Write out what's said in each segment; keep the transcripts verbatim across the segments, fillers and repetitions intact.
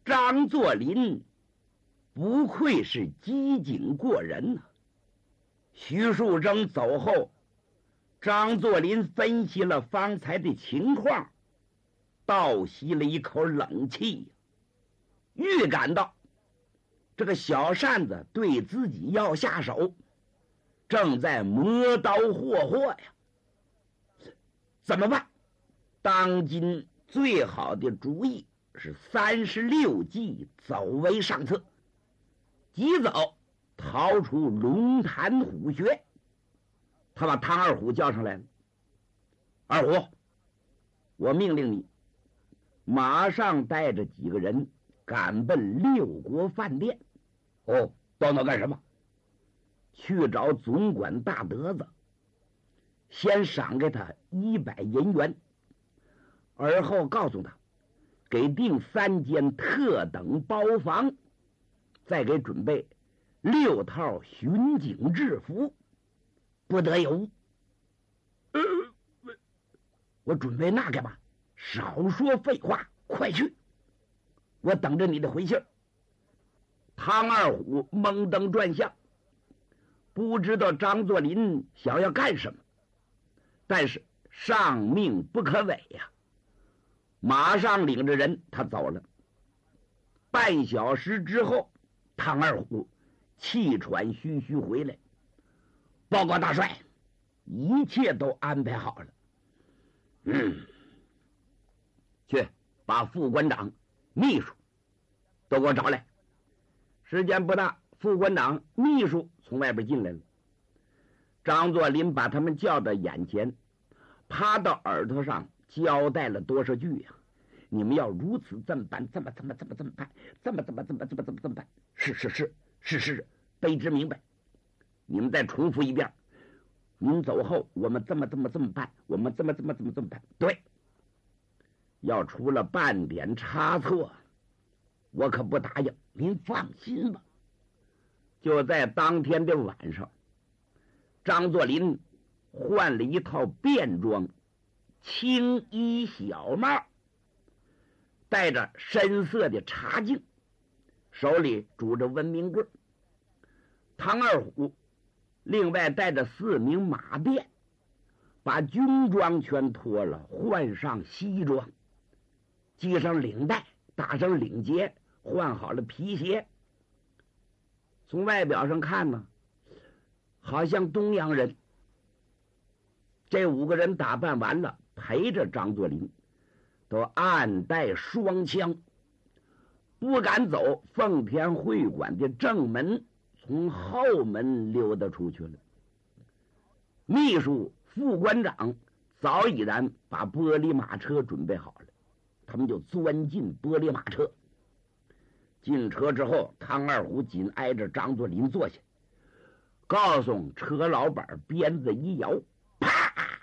张作霖不愧是机警过人呐、啊！徐树铮走后，张作霖分析了方才的情况，倒吸了一口冷气，预感到这个小扇子对自己要下手，正在磨刀霍霍呀！怎么办？当今最好的主意是三十六计走为上策，急走逃出龙潭虎穴。他把唐二虎叫上来了。二虎，我命令你马上带着几个人赶奔六国饭店。 哦，到那干什么？ 去找总管大德子，先赏给他一百银元，而后告诉他给订三间特等包房，再给准备六套巡警制服，不得有误。呃，我准备那干嘛？少说废话，快去！我等着你的回信。唐二虎蒙登转向，不知道张作霖想要干什么，但是上命不可违呀、啊，马上领着人他走了。半小时之后，唐二虎气喘吁吁回来，报告大帅，一切都安排好了。嗯，去把副官长、秘书都给我找来。时间不大，副官长、秘书从外边进来了。张作霖把他们叫到眼前，趴到耳朵上交代了多少句呀、啊？你们要如此这么办，这么这么这么这么办，这么这么这么这么这么这么办？是是是是是，卑职明白。你们再重复一遍。您走后，我们这么这么这么办，我们这么这么这么这么办。对，要出了半点差错，我可不答应。您放心吧。就在当天的晚上，张作霖换了一套便装，青衣小帽，戴着深色的茶镜，手里拄着文明棍。唐二虎另外带着四名马便，把军装全脱了，换上西装，系上领带，打上领结，换好了皮鞋。从外表上看呢，好像东洋人。这五个人打扮完了，陪着张作霖，都暗带双枪，不敢走奉天会馆的正门，从后门溜达出去了。秘书、副官长早已然把玻璃马车准备好了，他们就钻进玻璃马车。进车之后，唐二虎紧挨着张作霖坐下，告诉车老板鞭子一摇，啪！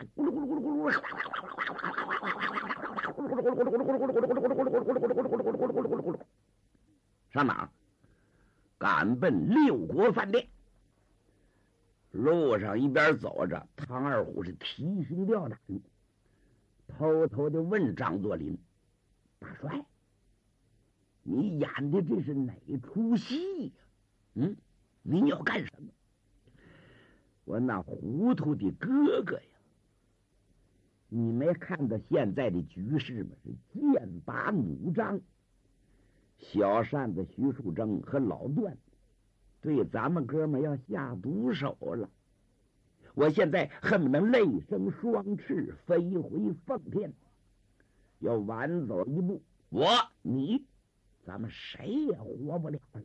上哪？赶奔六国饭店。路上一边走着，唐二虎是提心吊胆，偷偷的问张作霖：“大帅，你演的这是哪出戏呀？嗯，你要干什么？”我那糊涂的哥哥呀，你没看到现在的局势吗？是剑拔弩张，小扇子徐树铮和老段对咱们哥们要下毒手了。我现在恨不能累生双翅飞回奉天，要晚走一步，我你咱们谁也活不了了。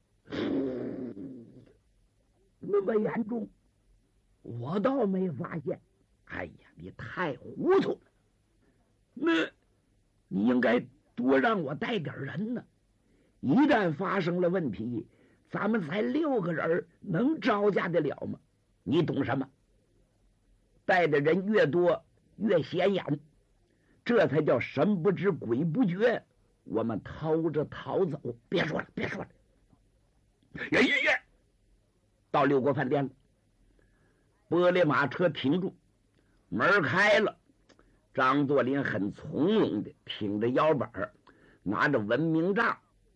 那么严重，我倒没发现。哎呀，你太糊涂了。那你应该多让我带点人呢。一旦发生了问题，咱们才六个人，能招架得了吗？你懂什么？带的人越多越显眼，这才叫神不知鬼不觉。我们偷着逃走。别说了，别说了。耶耶耶！到六国饭店了，玻璃马车停住，门开了。张作霖很从容的挺着腰板，拿着文明杖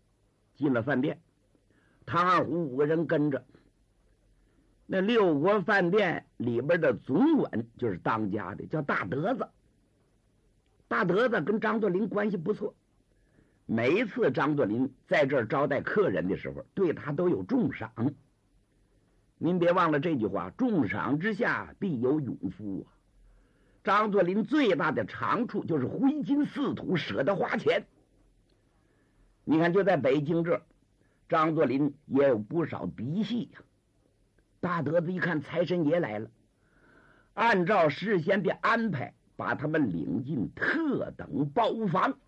进了饭店，唐二虎五个人跟着。那六国饭店里边的总管就是当家的，叫大德子。大德子跟张作霖关系不错，每一次张作霖在这儿招待客人的时候，对他都有重赏。您别忘了这句话，重赏之下必有勇夫啊。张作霖最大的长处就是挥金似土，舍得花钱。你看就在北京这儿，张作霖也有不少嫡系呀。大德子一看财神爷来了，按照事先的安排，把他们领进特等包房。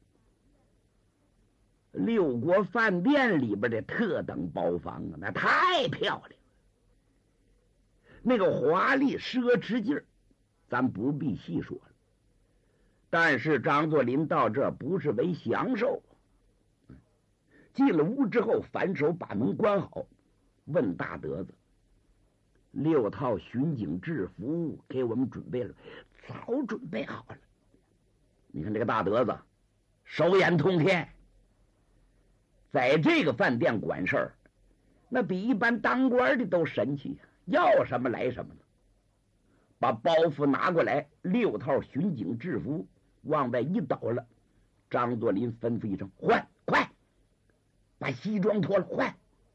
六国饭店里边的特等包房啊，那太漂亮，那个华丽奢侈劲儿，咱不必细说了。但是张作霖到这不是为享受，进了屋之后，反手把门关好，问大德子：“六套巡警制服给我们准备了？”“早准备好了。”你看这个大德子手眼通天，在这个饭店管事儿，那比一般当官的都神气呀，要什么来什么呢。把包袱拿过来，六套巡警制服往外一倒了。张作霖吩咐一声：“换，快把西装脱了，换。”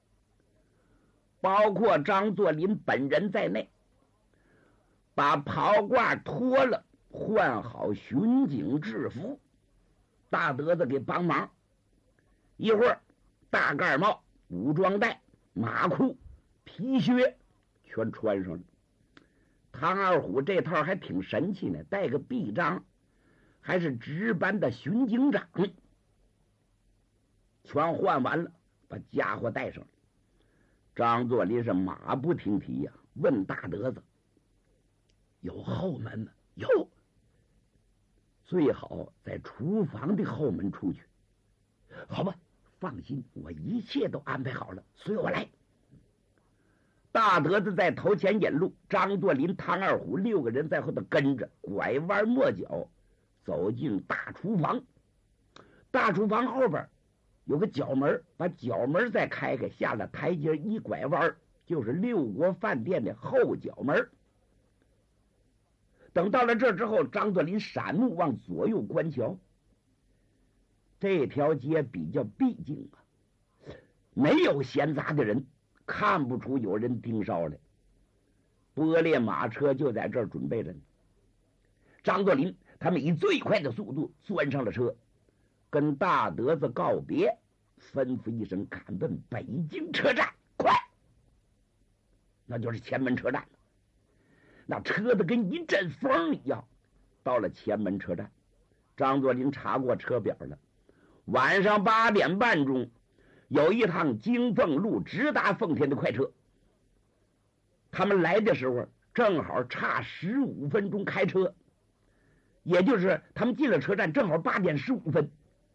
包括张作霖本人在内，把袍褂脱了，换好巡警制服。大德子给帮忙，一会儿大盖帽、武装带、马裤、皮靴全穿上了。唐二虎这套还挺神气呢，带个臂章，还是值班的巡警长。全换完了，把家伙带上了。张作霖是马不停蹄呀、啊，问大德子：“有后门吗？”“有。”“最好在厨房的后门出去。”“好吧，放心，我一切都安排好了，随我来。”大德子在头前引路，张作霖、唐二虎六个人在后头跟着，拐弯抹角走进大厨房。大厨房后边有个角门，把角门再开开，下了台阶一拐弯，就是六国饭店的后角门。等到了这之后，张作霖闪目往左右观瞧，这条街比较僻静啊，没有闲杂的人，看不出有人盯梢来。波列马车就在这儿准备着呢。张作霖他们以最快的速度钻上了车，跟大德子告别，吩咐一声赶奔北京车站，快！那就是前门车站了。那车子跟一阵风一样，到了前门车站。张作霖查过车表了，晚上八点半钟有一趟京凤路直达奉天的快车。他们来的时候正好差十五分钟开车，也就是他们进了车站正好八点十五分。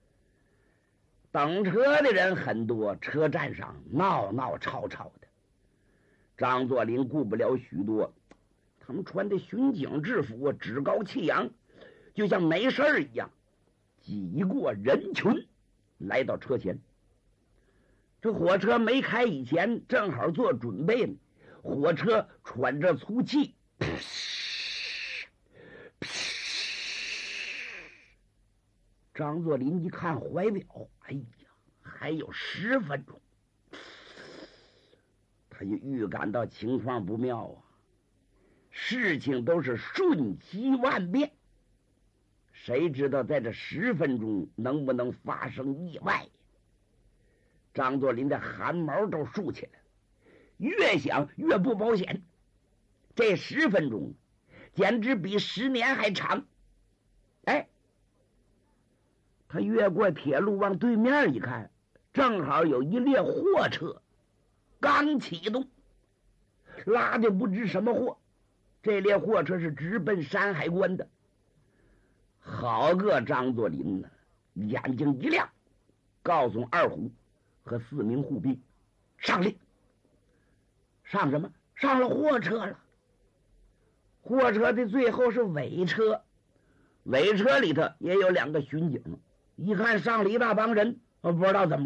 等车的人很多，车站上闹闹吵吵的。张作霖顾不了许多，他们穿的巡警制服，趾高气扬，就像没事儿一样，挤过人群来到车前。这火车没开以前正好做准备呢，火车喘着粗气，张作霖一看怀表，哎呀，还有十分钟，他就预感到情况不妙啊，事情都是瞬息万变，谁知道在这十分钟能不能发生意外？张作霖的汗毛都竖起来，越想越不保险。这十分钟简直比十年还长。哎，他越过铁路往对面一看，正好有一列货车刚启动，拉的不知什么货。这列货车是直奔山海关的。好个张作霖呢，眼睛一亮，告诉二虎和四名护兵上令。上什么？上了货车了。货车的最后是尾车，尾车里头也有两个巡警，一看上了一大帮人，不知道怎么